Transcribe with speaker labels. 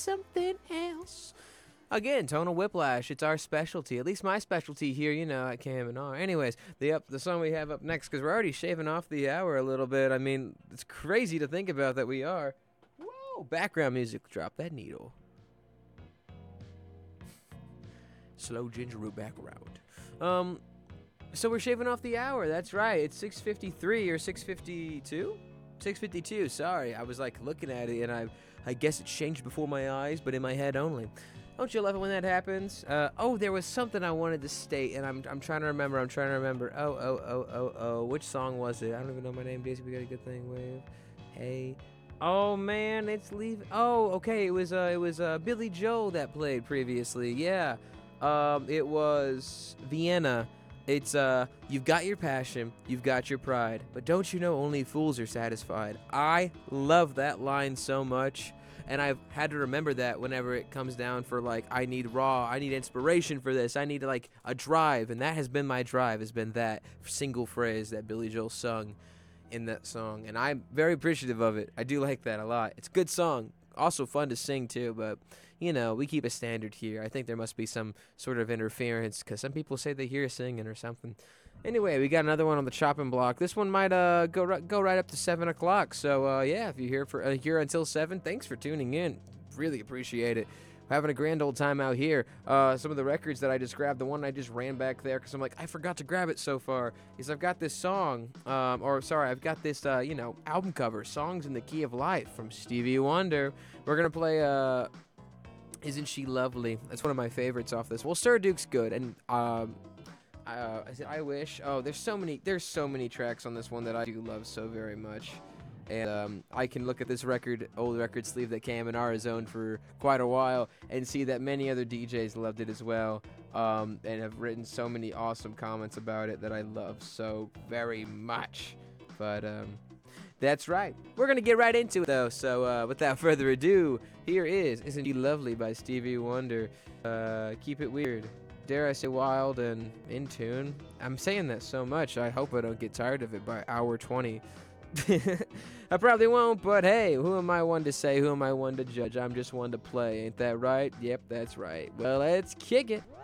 Speaker 1: something else. Again, tonal whiplash. It's our specialty. At least my specialty here, you know, at KMNR. Anyways, the song we have up next, because we're already shaving off the hour a little bit. I mean, it's crazy to think about that we are. Whoa! Background music. Drop that needle. Slow ginger root background. So we're shaving off the hour. That's right. It's 6:53 or 6:52. 6:52. Sorry, I was like looking at it, and I guess it changed before my eyes, but in my head only. Don't you love it when that happens? Oh, there was something I wanted to state, and I'm trying to remember. Oh. Which song was it? I don't even know my name. Daisy, we got a good thing. Wave. Hey. Oh man, it's leaving. Oh, okay. It was Billy Joel that played previously. Yeah. It was Vienna. It's you've got your passion, you've got your pride, but don't you know only fools are satisfied? I love that line so much. And I've had to remember that whenever it comes down for, like, I need inspiration for this, I need, like, a drive, and that has been my drive, has been that single phrase that Billy Joel sung in that song, and I'm very appreciative of it. I do like that a lot. It's a good song, also fun to sing, too, but, you know, we keep a standard here. I think there must be some sort of interference, because some people say they hear us singing or something. Anyway, we got another one on the chopping block. This one might go right up to 7 o'clock. So, yeah, if you're here until 7, thanks for tuning in. Really appreciate it. We're having a grand old time out here. Some of the records that I just grabbed, the one I just ran back there because I'm like, I forgot to grab it so far, is I've got this song, I've got this, album cover, Songs in the Key of Life from Stevie Wonder. We're going to play, Isn't She Lovely? That's one of my favorites off this. Well, Sir Duke's good, and, I Wish. Oh, there's so many tracks on this one that I do love so very much. And I can look at this old record sleeve that KMNR has owned for quite a while and see that many other DJs loved it as well, and have written so many awesome comments about it that I love so very much. But that's right. We're going to get right into it, though. So without further ado, here is Isn't She Lovely by Stevie Wonder. Keep it weird. Dare I say wild and in tune. I'm saying that so much, I hope I don't get tired of it by hour 20. I probably won't, but hey, who am I one to say? Who am I one to judge? I'm just one to play. Ain't that right? Yep, that's right. Well, let's kick it.